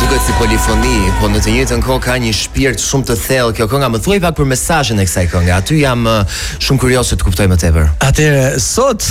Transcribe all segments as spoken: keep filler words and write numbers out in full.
duket si polifoni, po në të njëjtën kohë ka një shpirt shumë të thellë kjo kënga. Më thuaj pak për mesazhin e kësaj kënge. Aty jam uh, shumë kurioz se të kuptoj më tepër. Atëherë, sot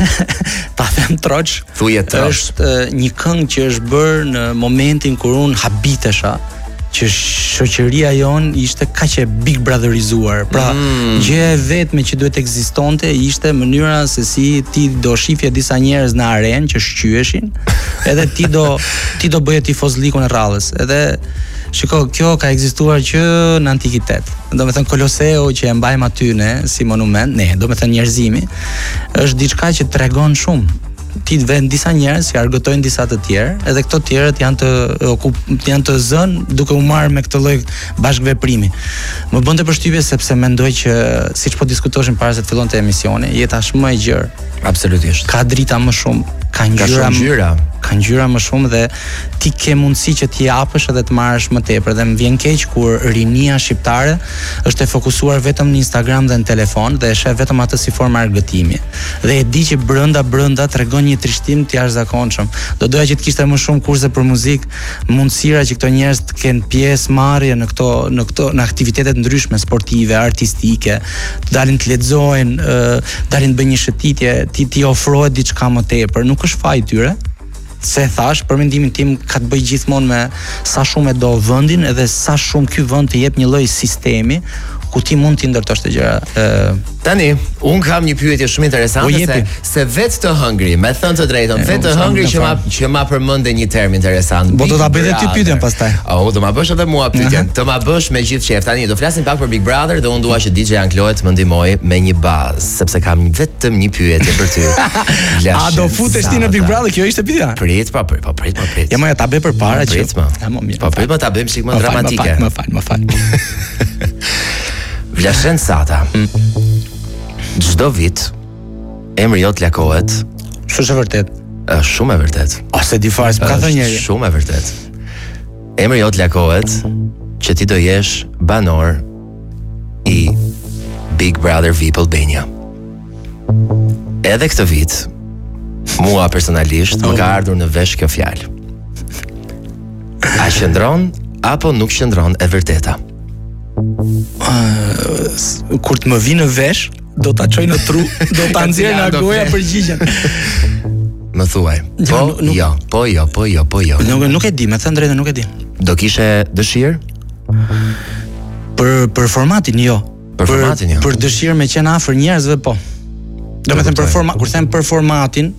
ta them troç, është uh, një këngë që është bërë në momentin kur unë habitesha që shoqëria jon ishte kaq e Big Brotherizuar. Pra, mm. gjëja e vetme që duhet ekzistonte ishte mënyra se si ti do shifje disa njerëz në arenë që shqyeshin, edhe ti do ti do bëje tifozlikun e rradhës. Edhe shiko, kjo ka ekzistuar që në antikitet. Do me thënë Koloseu që e mbajmë aty ne si monument, ne, do me thënë njerëzimi, është diçka që tregon shumë. Ti vën disa njerëz që argëtojnë disa të tjerë, edhe këto të tjerët janë të okup, janë të zënë duke u marrë me këtë lloj bashkëveprimi. Më bënte përshtypje sepse mendoj që siç po diskutoshim para se të fillonte emisioni, jeta është më e gjerë. Absolutisht. Ka drita më shumë, ka ngjyra, ka ngjyra, ka ngjyra më shumë dhe ti ke mundësi që ti japësh edhe të marrësh më tepër. Dhe më vjen keq kur rinia shqiptare është e fokusuar vetëm në Instagram dhe në telefon dhe e sheh vetëm atë si formë argëtimi. Dhe e di që brenda brenda tregon një trishtim të jashtëzakonshëm. Do doja që të kishte më shumë kurse për muzikë, mundësira që këto njerëz të kenë pjesëmarrje në këto në këto në aktivitete të ndryshme sportive, artistike, të dalin të lexojnë, uh, dalin të bëjnë një shëtitje, ti ti ofrohet diçka më tepër. Nuk është faj tyre, se thash, për mendimin tim ka të bëj gjithmonë me sa shumë e do vendin edhe sa shumë ky vend të jep një lloj sistemi ku ti mund t'i ndërtosh të gjëra. Ë Tani, un kam një pyetje shumë interesante se se vetë të hëngri, me thënë të drejtën, vetë të hëngri që ma që ma përmendë një term interesant. Po do ta bëj edhe ty pyetjen pastaj. Oh, do ma bësh edhe mua pyetjen. Të ma bësh me gjithë qejf. Tani do flasim pak për Big Brother dhe un dua që D J Ankloe të më ndihmoj me një bazë, sepse kam vetëm një pyetje për ty. A do futesh ti në Big Brother? Kjo ishte pyetja. Prit, po prit, po prit, po prit. Ja më ta bëj përpara që. Ja më mirë. Po prit, më ta bëjmë sik më dramatike. Më fal, më fal. Vlashen Sata. Çdo vit emri jot lakohet. Është e vërtet. Është shumë e vërtet. Ose di fare s'ka thënë njëri. Shumë e vërtet. Emri jot lakohet që ti do jesh banor i Big Brother V I P Albania. Edhe këtë vit mua personalisht më ka ardhur në vesh kjo fjalë. A qëndron apo nuk qëndron e vërteta? Uh, kur të më vi në vesh, do ta çoj në tru, do ta nxjerr nga goja përgjigjen. Më thuaj. Po, nuk, jo, po, jo, po, jo, po, jo. Nuk, nuk e di, me thënë drejtën nuk e di. Do kishe dëshirë? Për për formatin jo. Për formatin jo. Për dëshirë me qenë afër njerëzve po. Do të them për format, kur them për formatin,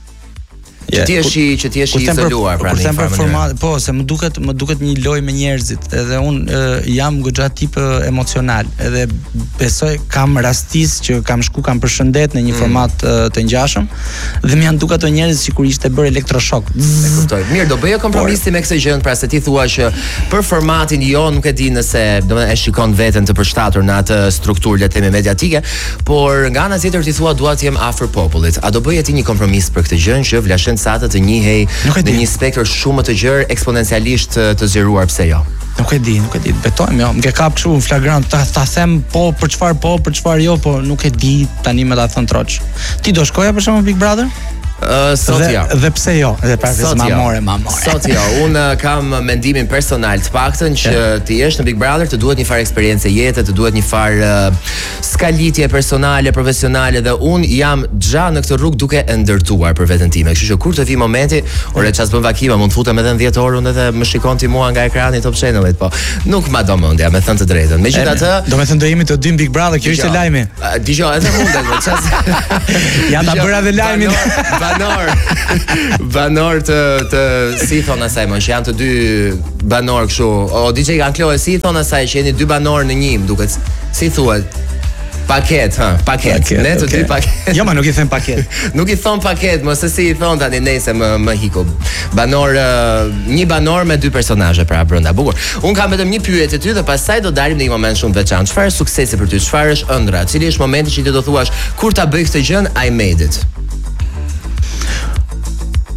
që ti je që ti je i izoluar pra në për format, po se më duket më duket një lojë me njerëzit, edhe un e, jam goxha tip emocional, edhe besoj kam rastis që kam shku kam përshëndet në një mm. format e, të ngjashëm dhe më janë duket ato njerëz sikur ishte bërë elektroshok. E kuptoj. Mirë, do bëjë kompromisi me këtë gjë, pra se ti thua që për formatin jo, nuk e di nëse domethënë e shikon veten të përshtatur në atë strukturë le të themi mediatike, por nga ana tjetër ti thua dua të jem afër popullit. A do bëje ti një kompromis për këtë gjë që Vlashen Sata të njihej në një spektër shumë të gjerë, eksponencialisht të zgjeruar, pse jo? Nuk e di, nuk e di. Betojmë, jo, më ke kap kështu flagrant, ta, ta them po për çfarë po, për çfarë jo, po nuk e di tani me ta thën troç. Ti do shkoja për shembull Big Brother? Uh, sot dhe, jo. Dhe pse jo? Edhe pra se ma more, ma more. Sot jo. Unë kam mendimin personal të paktën që yeah. ti jesh në Big Brother, të duhet një farë eksperiencë jete, të duhet një farë uh, skalitje personale, profesionale dhe unë jam xha në këtë rrugë duke e ndërtuar për veten time. Kështu që kur të vi momenti, ore ças bën vakima, mund të futem edhe në dhjetë orë unë edhe më shikon ti mua nga ekrani Top Channel-it, po nuk ma do mendja, me thënë të drejtën. Megjithatë, do të thënë do jemi të dy Big Brother, kjo ishte lajmi. Dgjoj, edhe mundet, ças. Ja ta bëra edhe lajmin. Banor, banor të të si thon asaj më, që janë të dy banor kështu. O D J Ankloe, si thon asaj që jeni dy banor në një, më duket. Si thuhet? Paket, ha, paket. paket ne të okay. dy paket. Jo, ma nuk i them paket. Nuk i thon paket, më se si i thon tani nëse më më hiku. Banor, uh, një banor me dy personazhe pra brenda. Bukur. Un kam vetëm një pyetje ty dhe pastaj do dalim në një moment shumë të veçantë. Çfarë është suksesi për ty? Çfarë është ëndra? Cili është momenti që ti do thuash kur ta bëj këtë gjën, I made it?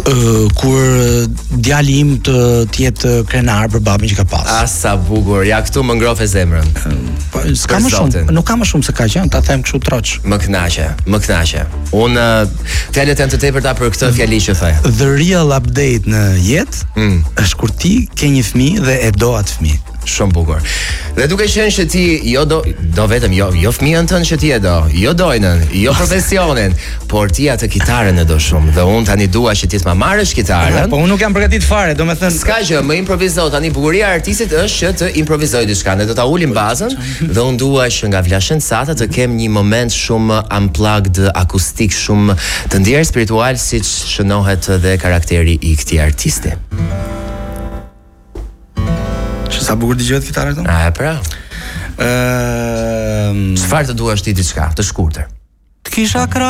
kur djali im të të jetë krenar për babin që ka pas. A sa bukur, ja këtu më ngrofe zemrën. Po s'ka më shumë, nuk ka më shumë se kaq, ta them kështu troç. Më kënaqe, më kënaqe. Unë fjalët janë të tepërta për këtë fjali që the. The real update në jetë mm. është kur ti ke një fëmijë dhe e do atë fëmijë. Shumë bukur. Dhe duke qenë që ti jo do do vetëm jo jo fëmijën tënd që ti e do, jo dojnën, jo profesionin, por ti atë kitaren e do shumë. Dhe unë tani dua që ti të ma marrësh kitaren. Po unë nuk jam përgatitur fare, domethënë s'ka gjë, më improvizo. Tani bukuria e artistit është që të improvizoj diçka. Ne do ta ulim bazën dhe unë dua që nga Vlashencata të kem një moment shumë unplugged, akustik, shumë të ndjerë spiritual, siç shënohet dhe karakteri i këtij artisti. Sa bukur dëgjohet kitara këtu? A, pra. Ëm, çfarë të duash ti diçka të shkurtër? Të kisha